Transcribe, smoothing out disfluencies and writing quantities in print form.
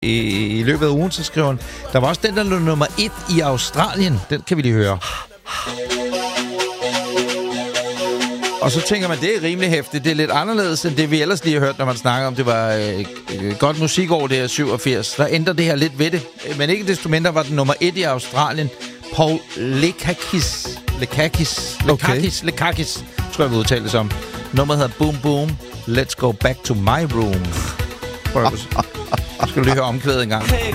i løbet af ugen, så skriver hun, der var også den, der lå nummer 1 i Australien. Den kan vi lige høre. Og så tænker man, det er rimelig hæftigt. Det er lidt anderledes, end det vi ellers lige har hørt, når man snakker om, det var godt musikår, det her 87. Der ændrer det her lidt ved det. Men ikke desto mindre var den nummer 1 i Australien. Paul Lekakis, tror jeg, vi udtaler det som. Nummeret hedder Boom Boom. Let's go back to my room. Prøv at skal du lige høre omkvædet en gang. Hey